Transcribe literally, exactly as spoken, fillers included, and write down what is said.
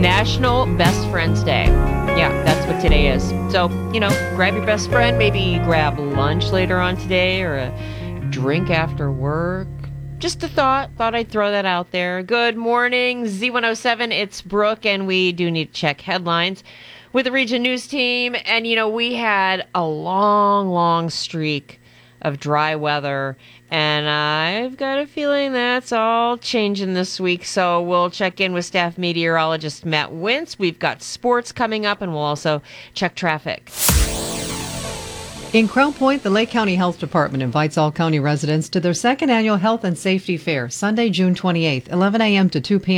National Best Friends Day. Yeah, that's what today is. So, you know, grab your best friend, maybe grab lunch later on today or a drink after work. Just a thought. Thought I'd throw that out there. Good morning, Z one oh seven. It's Brooke, and we do need to check headlines with the Region News team. And, you know, we had a long, long streak of dry weather, and I've got a feeling that's all changing this week. So we'll check in with staff meteorologist Matt Wintz. We've got sports coming up, and we'll also check traffic. In Crown Point, the Lake County Health Department invites all county residents to their second annual Health and Safety Fair, Sunday, June twenty-eighth, eleven a.m. to two p.m.